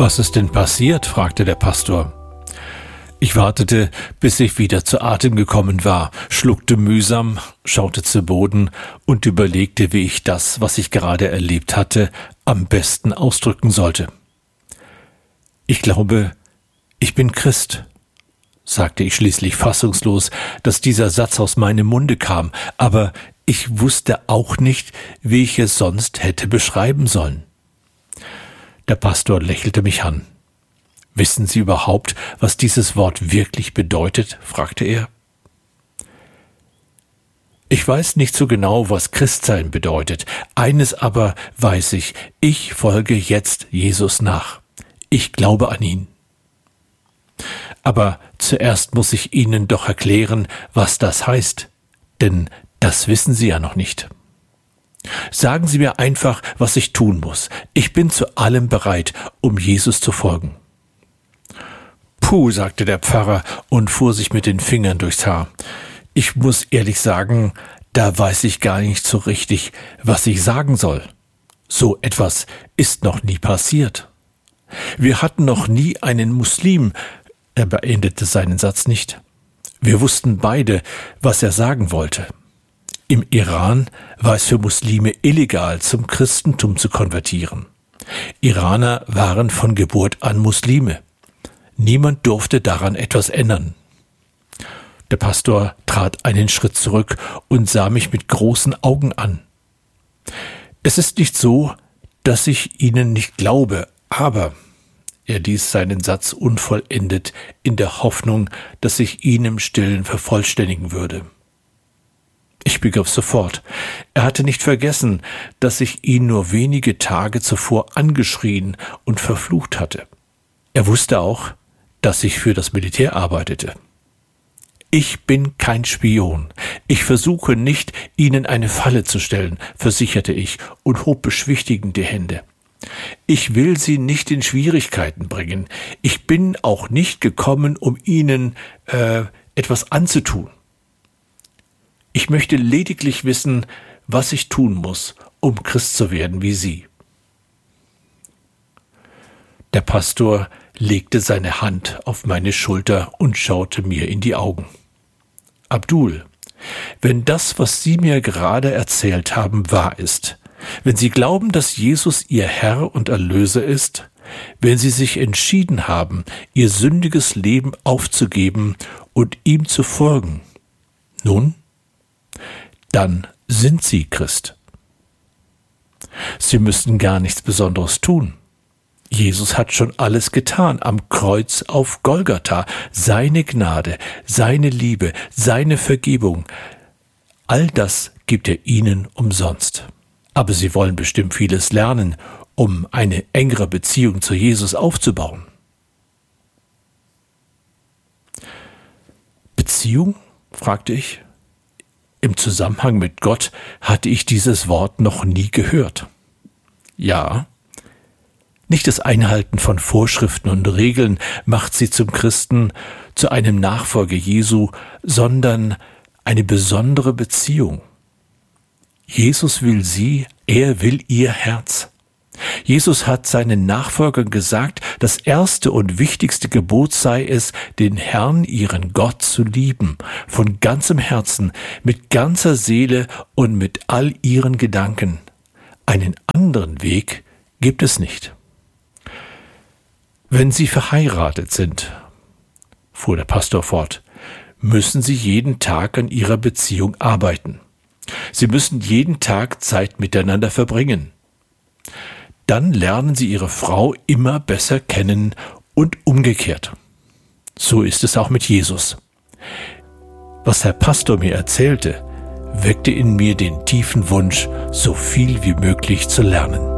»Was ist denn passiert?« fragte der Pastor. Ich wartete, bis ich wieder zu Atem gekommen war, schluckte mühsam, schaute zu Boden und überlegte, wie ich das, was ich gerade erlebt hatte, am besten ausdrücken sollte. »Ich glaube, ich bin Christ«, sagte ich schließlich fassungslos, dass dieser Satz aus meinem Munde kam, aber ich wusste auch nicht, wie ich es sonst hätte beschreiben sollen. Der Pastor lächelte mich an. »Wissen Sie überhaupt, was dieses Wort wirklich bedeutet?« fragte er. »Ich weiß nicht so genau, was Christsein bedeutet. Eines aber weiß ich folge jetzt Jesus nach. Ich glaube an ihn. Aber zuerst muss ich Ihnen doch erklären, was das heißt, denn das wissen Sie ja noch nicht. Sagen Sie mir einfach, was ich tun muss. Ich bin zu allem bereit, um Jesus zu folgen.« »Puh«, sagte der Pfarrer und fuhr sich mit den Fingern durchs Haar. »Ich muss ehrlich sagen, da weiß ich gar nicht so richtig, was ich sagen soll. So etwas ist noch nie passiert. Wir hatten noch nie einen Muslim.« Er beendete seinen Satz nicht. Wir wussten beide, was er sagen wollte. Im Iran war es für Muslime illegal, zum Christentum zu konvertieren. Iraner waren von Geburt an Muslime. Niemand durfte daran etwas ändern. Der Pastor trat einen Schritt zurück und sah mich mit großen Augen an. »Es ist nicht so, dass ich Ihnen nicht glaube, aber...« Er ließ seinen Satz unvollendet in der Hoffnung, dass ich ihn im Stillen vervollständigen würde. Ich begriff sofort. Er hatte nicht vergessen, dass ich ihn nur wenige Tage zuvor angeschrien und verflucht hatte. Er wusste auch, dass ich für das Militär arbeitete. »Ich bin kein Spion. Ich versuche nicht, Ihnen eine Falle zu stellen«, versicherte ich und hob beschwichtigend die Hände. »Ich will Sie nicht in Schwierigkeiten bringen. Ich bin auch nicht gekommen, um Ihnen etwas anzutun. Ich möchte lediglich wissen, was ich tun muss, um Christ zu werden wie Sie.« Der Pastor legte seine Hand auf meine Schulter und schaute mir in die Augen. »Abdul, wenn das, was Sie mir gerade erzählt haben, wahr ist, wenn Sie glauben, dass Jesus Ihr Herr und Erlöser ist, wenn Sie sich entschieden haben, Ihr sündiges Leben aufzugeben und ihm zu folgen, nun, dann sind Sie Christ. Sie müssen gar nichts Besonderes tun. Jesus hat schon alles getan am Kreuz auf Golgatha. Seine Gnade, seine Liebe, seine Vergebung, all das gibt er Ihnen umsonst. Aber Sie wollen bestimmt vieles lernen, um eine engere Beziehung zu Jesus aufzubauen.« »Beziehung?« fragte ich. Im Zusammenhang mit Gott hatte ich dieses Wort noch nie gehört. »Ja, nicht das Einhalten von Vorschriften und Regeln macht Sie zum Christen, zu einem Nachfolger Jesu, sondern eine besondere Beziehung. Jesus will Sie, er will Ihr Herz. Jesus hat seinen Nachfolgern gesagt, das erste und wichtigste Gebot sei es, den Herrn, ihren Gott, zu lieben, von ganzem Herzen, mit ganzer Seele und mit all ihren Gedanken. Einen anderen Weg gibt es nicht. Wenn Sie verheiratet sind«, fuhr der Pastor fort, »müssen Sie jeden Tag an Ihrer Beziehung arbeiten. Sie müssen jeden Tag Zeit miteinander verbringen. Dann lernen Sie Ihre Frau immer besser kennen und umgekehrt. So ist es auch mit Jesus. Was Herr Pastor mir erzählte, weckte in mir den tiefen Wunsch, so viel wie möglich zu lernen.«